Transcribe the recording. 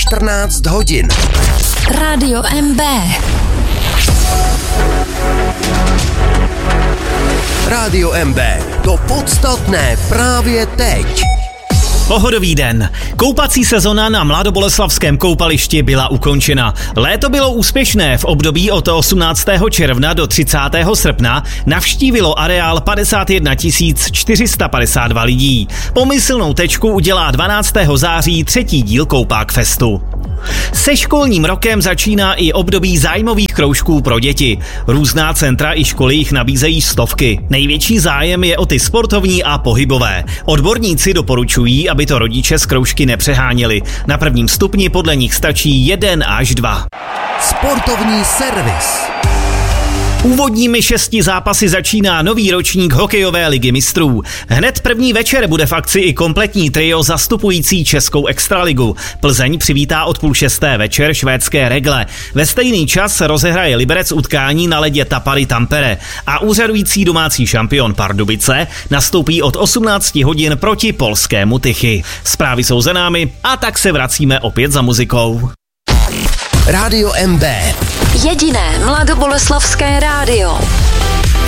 14 hodin. Rádio MB. Rádio MB. To podstatné právě teď. Pohodový den. Koupací sezona na mladoboleslavském koupališti byla ukončena. Léto bylo úspěšné. V období od 18. června do 30. srpna navštívilo areál 51 452 lidí. Pomyslnou tečku udělá 12. září třetí díl Koupák festu. Se školním rokem začíná i období zájmových kroužků pro děti. Různá centra i školy jich nabízejí stovky. Největší zájem je o ty sportovní a pohybové. Odborníci doporučují, aby to rodiče z kroužky nepřeháněli. Na prvním stupni podle nich stačí 1 až 2. Sportovní servis. Úvodními 6 zápasy začíná nový ročník hokejové ligy mistrů. Hned první večer bude v akci i kompletní trio zastupující českou extraligu. Plzeň přivítá od 5:30 večer švédské Regle. Ve stejný čas rozehraje Liberec utkání na ledě Tapary Tampere a úřadující domácí šampion Pardubice nastoupí od 18 hodin proti polskému Tychy. Zprávy jsou za námi a tak se vracíme opět za muzikou. Rádio MB. Jediné mladoboleslavské rádio.